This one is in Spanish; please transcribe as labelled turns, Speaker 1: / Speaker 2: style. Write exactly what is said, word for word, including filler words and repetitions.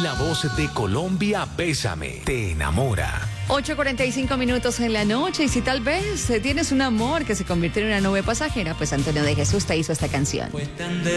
Speaker 1: La voz de Colombia, Bésame, te enamora.
Speaker 2: ocho cuarenta y cinco minutos en la noche, y si tal vez tienes un amor que se convirtió en una nube pasajera, pues Antonio de Jesús te hizo esta canción.
Speaker 3: Fue tan de